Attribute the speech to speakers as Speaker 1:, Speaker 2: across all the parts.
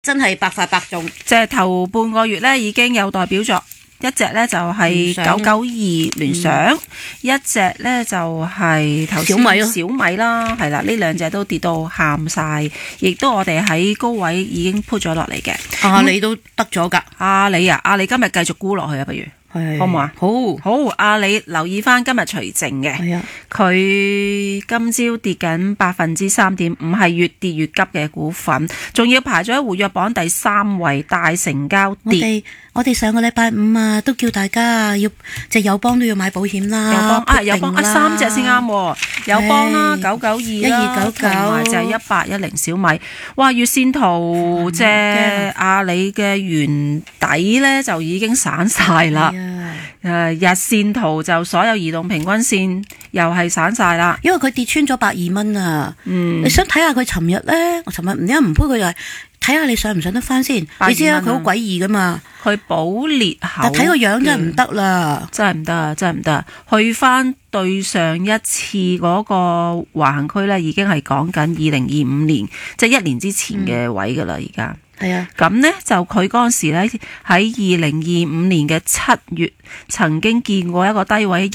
Speaker 1: 真係百發百中。
Speaker 2: 即係頭半個月咧已經有代表作，一隻咧就係992聯想，一隻咧就係頭先小米啦，係啦，呢兩隻都跌到喊晒，亦都我哋喺高位已經鋪咗落嚟嘅。
Speaker 1: 阿里都得咗㗎，
Speaker 2: 阿里今日繼續沽落去啊，不如？好唔好啊？好，阿里留意翻今日除淨嘅，佢今朝跌緊3.5%，係越跌越急嘅股份，仲要排咗喺活躍榜第3位，大成交跌。
Speaker 1: 我哋上個禮拜五啊，都叫大家要隻友邦都要買保險啦。
Speaker 2: 友邦3隻先啱，友邦啦992啦，同埋就係1810小米。哇，月線圖隻阿里嘅圓底咧就已經散晒啦。日線圖就所有移動平均線又係散晒啦，
Speaker 1: 因為佢跌穿咗120蚊啊。你想睇下佢尋日咧？我尋日唔鋪佢就係睇下你上唔上得翻先。你知啊，佢好詭異噶嘛。
Speaker 2: 佢補裂口，
Speaker 1: 但睇個樣真係唔得啦，
Speaker 2: 真係唔得。去翻對上一次嗰個橫行區咧，已經係講緊2025年，即係1年之前嘅位噶啦，而家。
Speaker 1: 係啊，
Speaker 2: 咁呢，就佢嗰陣時咧喺2025年嘅7月曾經見過一個低位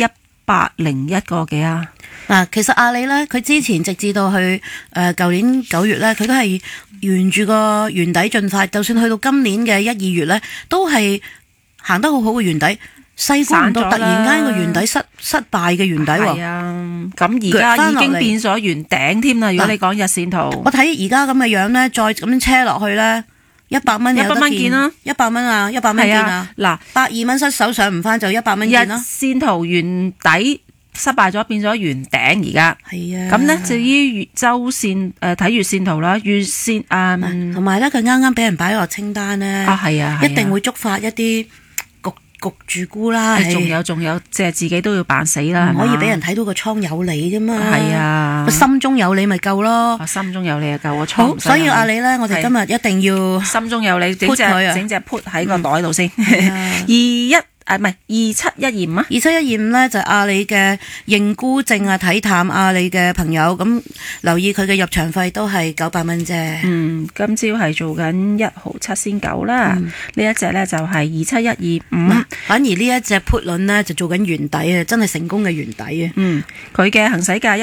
Speaker 2: 101個幾啊。
Speaker 1: 嗱，其實阿里咧，佢之前直至到去舊年9月咧，佢都係沿住個圓底進發，就算去到今年嘅1、2月咧，都係行得好好嘅圓底，細估唔到突然間個圓底失敗嘅圓底喎。係
Speaker 2: 啊，咁而家已經變咗圓頂添啦。如果你講日線圖，
Speaker 1: 我睇而家咁嘅樣咧，再咁樣車落去咧，100蚊有得見啦，100蚊啊，100蚊見啊。嗱，120蚊失手上唔翻就100蚊見啦。日線圖圓底失敗咗，變咗圓頂而家。係啊。咁呢，至於周線睇月線圖啦，月線同埋咧佢啱啱俾人擺落清單咧。
Speaker 2: 係啊，
Speaker 1: 一定會觸發一啲焗住沽啦。
Speaker 2: 仲有，即係自己都要扮死啦，
Speaker 1: 唔可以俾人睇到個倉有你啫嘛。
Speaker 2: 係啊，
Speaker 1: 心中有你咪夠咯。
Speaker 2: 心中有你就夠，倉
Speaker 1: 好，所以阿里咧，我哋今日一定要
Speaker 2: 心中有你，整隻 put 喺個袋度先。2712啊，2712
Speaker 1: 咧就係阿里嘅認沽證啊，睇淡阿里嘅朋友咁留意佢嘅入場費都係900蚊啫。
Speaker 2: 今朝係做緊1.7仙9啦。呢一隻咧就係27125，
Speaker 1: 反而呢一隻 put 輪咧就做緊圓底啊，真係成功嘅圓底啊。
Speaker 2: 佢嘅行使價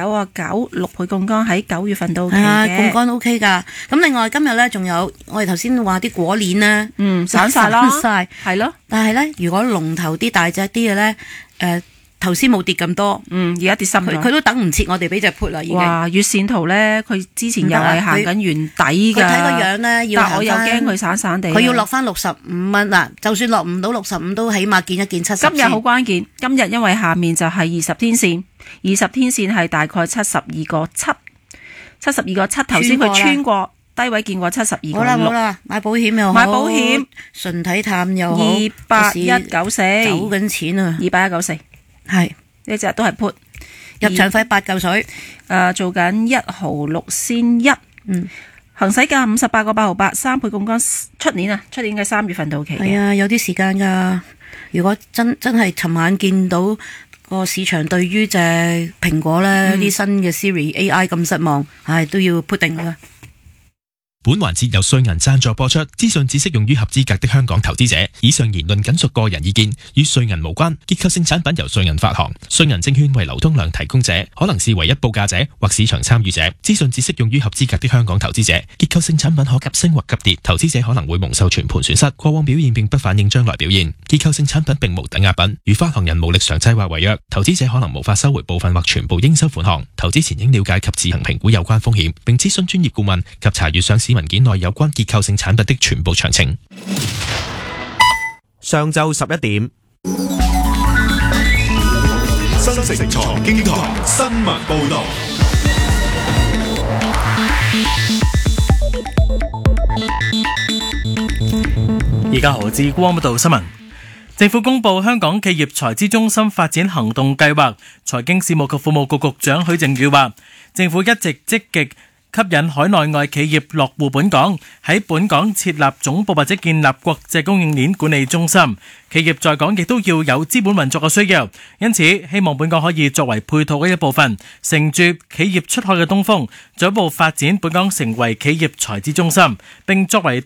Speaker 2: 109.96倍槓桿喺9月份到期嘅，
Speaker 1: 槓桿 OK 噶。咁另外今日咧仲有我哋頭先話啲果鏈咧，
Speaker 2: 散晒啦，係咯。
Speaker 1: 但係咧，如果龍頭啲大隻啲嘅咧，頭先冇跌咁多，
Speaker 2: 而家跌深咗，
Speaker 1: 佢都等唔切我哋俾隻 put 啦。已經
Speaker 2: 哇，月線圖咧，佢之前又係行緊圓底噶，
Speaker 1: 佢睇個樣咧，要
Speaker 2: 但我又驚佢散散地，
Speaker 1: 佢要落翻65蚊嗱，就算落唔到65都起碼見一見70。
Speaker 2: 今日好關鍵，今日因為下面就係20天線，20天線係大概72.7頭先佢穿過。低位見過72.6。
Speaker 1: 好啦，買保險又好，
Speaker 2: 買保險，
Speaker 1: 純睇淡又好
Speaker 2: ，28194
Speaker 1: 走緊錢啊
Speaker 2: ，28194
Speaker 1: 係
Speaker 2: 呢隻都係 put，
Speaker 1: 入場費8嚿水，
Speaker 2: 做緊1毫6仙1，行使價58.888，3倍槓桿，出年嘅3月份到期嘅。
Speaker 1: 係啊，有啲時間噶。如果真係尋晚見到個市場對於隻蘋果咧啲新嘅 Siri AI 咁失望，都要 put 定啦。
Speaker 3: 本環節由瑞銀贊助播出，資訊只適用於合資格的香港投資者。以上言論僅屬個人意見，與瑞銀無關。結構性產品由瑞銀發行，瑞銀證券為流通量提供者，可能是唯一報價者或市場參與者。資訊只適用於合資格的香港投資者。結構性產品可急升或急跌，投資者可能會蒙受全盤損失。過往表現並不反映將來表現。結構性產品並無抵押品，如發行人無力償債或違約，投資者可能無法收回部分或全部應收款項。投資前應了解及自行評估有關風險，並諮詢專業顧問及查閱上市文件內有關結構性產品的全部詳情。
Speaker 4: 上晝11點，
Speaker 5: 新城財經台新聞報道。
Speaker 6: 而家何志光報道新聞。政府公布香港企業財資中心發展行動計劃，財經事務及庫務局局長許正宇話，政府一直積極吸引海內外企業落戶本港，喺本港設立總部或者建立國際供應鏈管理中心。企業在港亦都要有資本運作嘅需要，因此希望本港可以作為配套嘅一部分，乘住企業出海嘅東風，進一步發展本港成為企業財資中心，並作為